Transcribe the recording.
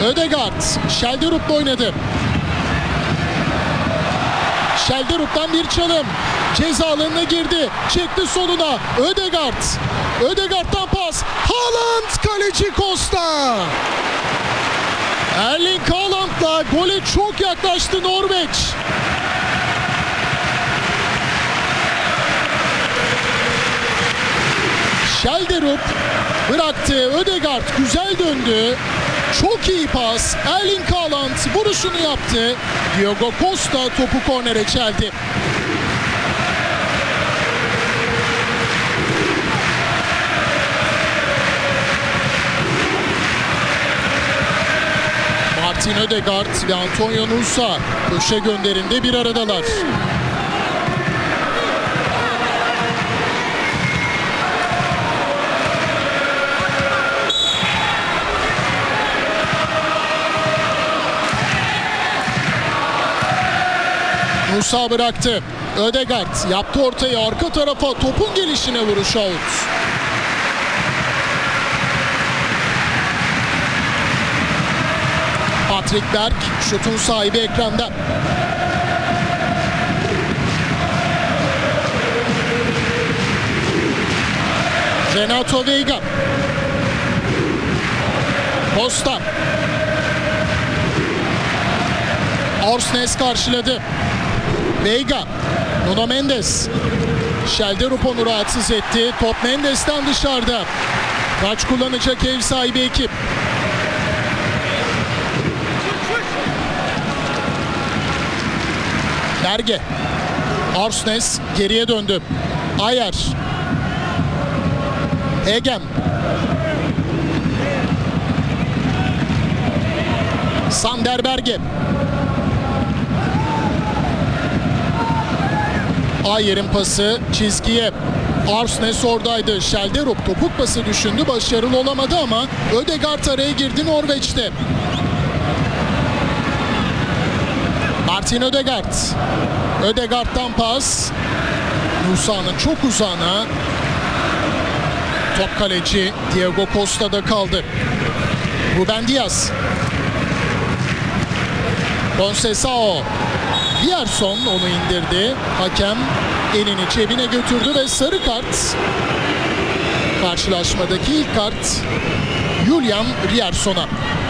Ødegaard Schjelderup'la oynadı. Schjelderup'tan bir çalım. Ceza alanına girdi. Çekti soluna. Ødegaard. Ødegaard'dan pas. Haaland, kaleci Costa. Erling Haaland'la gole çok yaklaştı Norveç. Schjelderup bıraktı. Ødegaard güzel döndü. Çok iyi pas. Erling Haaland vuruşunu yaptı. Diogo Costa topu kornere çeldi. Martin Ødegaard ve Antonio Nusa köşe gönderinde bir aradalar. Nusa bıraktı. Ødegaard yaptı ortayı, arka tarafa topun gelişine vuruş out. Patrick Berg şutun sahibi ekranda. Renato Veiga. Costa. Orsnes karşıladı. Veiga. Nuno Mendes. Schjelderup onu rahatsız etti. Top Mendes'ten dışarıda. Taç kullanacak ev sahibi ekip. Berge. Orsnes geriye döndü. Ayer. Egem. Sander Berge. Ayer'in pası çizgiye. Orsnes oradaydı. Schjelderup topuk pası düşündü. Başarılı olamadı ama Ødegaard araya girdi Norveç'te. Martin Ødegaard. Ødegaard'dan pas. Nusa'nın çok uzağına. Top kaleci Diogo Costa'da kaldı. Ruben Dias. Conceição. Rierson onu indirdi. Hakem elini cebine götürdü ve sarı kart. Karşılaşmadaki ilk kart Julian Rierson'a.